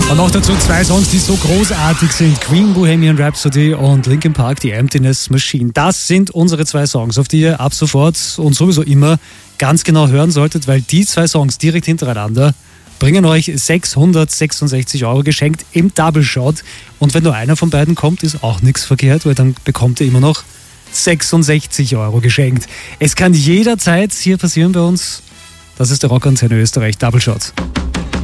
Und noch dazu zwei Songs, die so großartig sind. Queen, Bohemian Rhapsody und Linkin Park, The Emptiness Machine. Das sind unsere zwei Songs, auf die ihr ab sofort und sowieso immer ganz genau hören solltet, weil die zwei Songs direkt hintereinander bringen euch 666 € geschenkt im Double Shot. Und wenn nur einer von beiden kommt, ist auch nichts verkehrt, weil dann bekommt ihr immer noch 66 € geschenkt. Es kann jederzeit hier passieren bei uns. Das ist der Rockantenne Österreich Double Shot.